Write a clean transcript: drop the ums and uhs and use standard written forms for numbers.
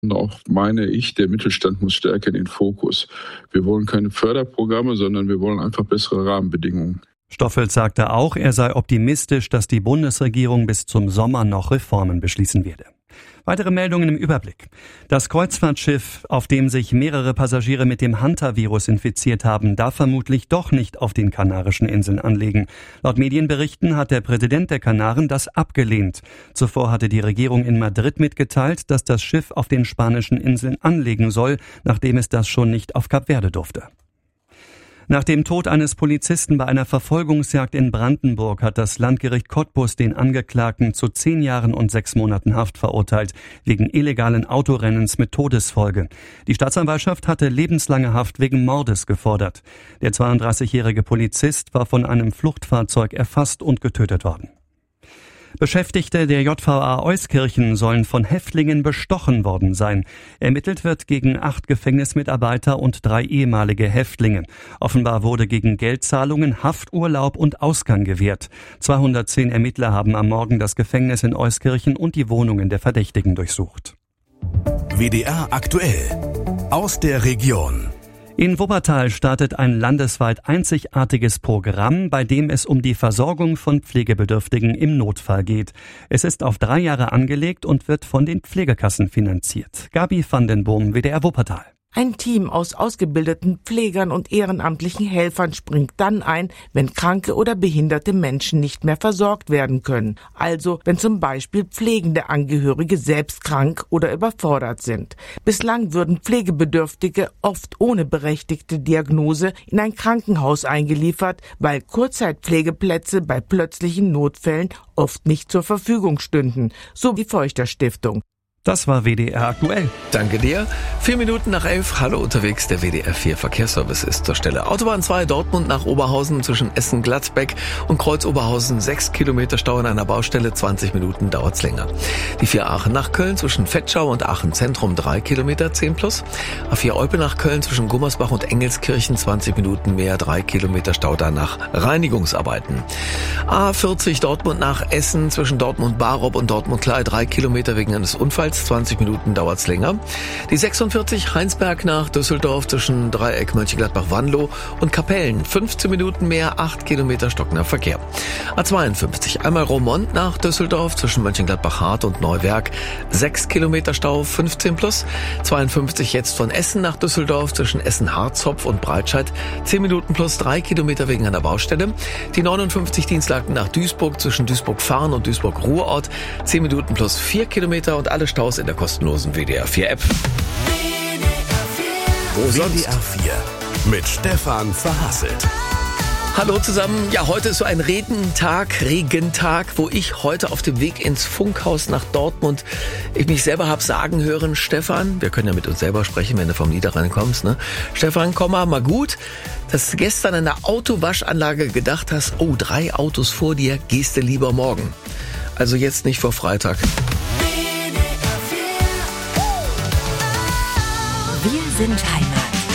Und auch meine ich, der Mittelstand muss stärker in den Fokus. Wir wollen keine Förderprogramme, sondern wir wollen einfach bessere Rahmenbedingungen. Stoffels sagte auch, er sei optimistisch, dass die Bundesregierung bis zum Sommer noch Reformen beschließen werde. Weitere Meldungen im Überblick. Das Kreuzfahrtschiff, auf dem sich mehrere Passagiere mit dem Hantavirus infiziert haben, darf vermutlich doch nicht auf den Kanarischen Inseln anlegen. Laut Medienberichten hat der Präsident der Kanaren das abgelehnt. Zuvor hatte die Regierung in Madrid mitgeteilt, dass das Schiff auf den spanischen Inseln anlegen soll, nachdem es das schon nicht auf Kap Verde durfte. Nach dem Tod eines Polizisten bei einer Verfolgungsjagd in Brandenburg hat das Landgericht Cottbus den Angeklagten zu 10 Jahren und 6 Monaten Haft verurteilt, wegen illegalen Autorennens mit Todesfolge. Die Staatsanwaltschaft hatte lebenslange Haft wegen Mordes gefordert. Der 32-jährige Polizist war von einem Fluchtfahrzeug erfasst und getötet worden. Beschäftigte der JVA Euskirchen sollen von Häftlingen bestochen worden sein. Ermittelt wird gegen 8 Gefängnismitarbeiter und 3 ehemalige Häftlinge. Offenbar wurde gegen Geldzahlungen Hafturlaub und Ausgang gewährt. 210 Ermittler haben am Morgen das Gefängnis in Euskirchen und die Wohnungen der Verdächtigen durchsucht. WDR aktuell aus der Region. In Wuppertal startet ein landesweit einzigartiges Programm, bei dem es um die Versorgung von Pflegebedürftigen im Notfall geht. Es ist auf 3 Jahre angelegt und wird von den Pflegekassen finanziert. Gabi van den Boom, WDR Wuppertal. Ein Team aus ausgebildeten Pflegern und ehrenamtlichen Helfern springt dann ein, wenn kranke oder behinderte Menschen nicht mehr versorgt werden können. Also, wenn zum Beispiel pflegende Angehörige selbst krank oder überfordert sind. Bislang würden Pflegebedürftige oft ohne berechtigte Diagnose in ein Krankenhaus eingeliefert, weil Kurzzeitpflegeplätze bei plötzlichen Notfällen oft nicht zur Verfügung stünden, so die Feuchter Stiftung. Das war WDR aktuell. Danke dir. 4 Minuten nach 11. Hallo unterwegs. Der WDR 4 Verkehrsservice ist zur Stelle. Autobahn 2 Dortmund nach Oberhausen zwischen Essen-Gladbeck und Kreuz-Oberhausen. 6 Kilometer Stau an einer Baustelle. 20 Minuten dauert's länger. Die 4 Aachen nach Köln zwischen Vetschau und Aachen Zentrum. 3 Kilometer 10 plus. A4 Olpe nach Köln zwischen Gummersbach und Engelskirchen. 20 Minuten mehr. 3 Kilometer Stau danach. Reinigungsarbeiten. A40 Dortmund nach Essen zwischen Dortmund-Barop und Dortmund-Klei. 3 Kilometer wegen eines Unfalls. 20 Minuten dauert's länger. Die 46 Heinsberg nach Düsseldorf zwischen Dreieck Mönchengladbach-Wanlo und Kapellen. 15 Minuten mehr, 8 Kilometer stockender Verkehr. A52 einmal Roermond nach Düsseldorf zwischen Mönchengladbach-Hart und Neuwerk. 6 Kilometer Stau, 15 plus. 52 jetzt von Essen nach Düsseldorf zwischen Essen-Harzopf und Breitscheid. 10 Minuten plus 3 Kilometer wegen einer Baustelle. Die 59 Dienstlaken nach Duisburg zwischen Duisburg-Fahren und Duisburg-Ruhrort. 10 Minuten plus 4 Kilometer und alle Staus in der kostenlosen WDR 4 App. WDR 4 mit Stefan Verhasselt. Hallo zusammen. Ja, heute ist so ein Regentag, wo ich heute auf dem Weg ins Funkhaus nach Dortmund mich selber habe sagen hören, Stefan, wir können ja mit uns selber sprechen, wenn du vom Niederrhein kommst, ne? Stefan, komm mal gut, dass du gestern an der Autowaschanlage gedacht hast, oh, 3 Autos vor dir, gehst du lieber morgen. Also jetzt nicht vor Freitag. Wir sind Heimat.